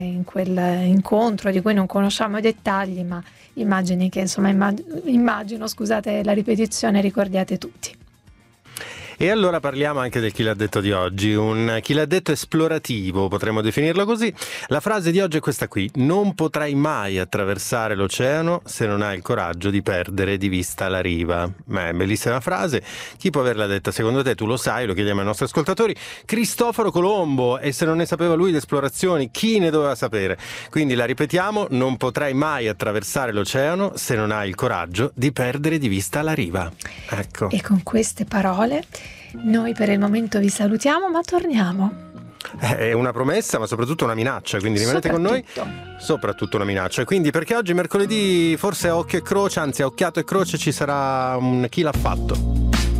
in quell'incontro di cui non conosciamo i dettagli, ma immagino che scusate la ripetizione, ricordiate tutti. E allora parliamo anche del chi l'ha detto di oggi, un chi l'ha detto esplorativo, potremmo definirlo così. La frase di oggi è questa qui: non potrai mai attraversare l'oceano se non hai il coraggio di perdere di vista la riva. Bellissima frase. Chi può averla detta secondo te? Tu lo sai, lo chiediamo ai nostri ascoltatori. Cristoforo Colombo, e se non ne sapeva lui di esplorazioni, chi ne doveva sapere? Quindi la ripetiamo: non potrai mai attraversare l'oceano se non hai il coraggio di perdere di vista la riva. Ecco. E con queste parole noi per il momento vi salutiamo, ma torniamo. È una promessa, ma soprattutto una minaccia, quindi rimanete con noi. Soprattutto una minaccia. Quindi, perché oggi mercoledì forse a occhio e croce, anzi a occhiato e croce, ci sarà un chi l'ha fatto.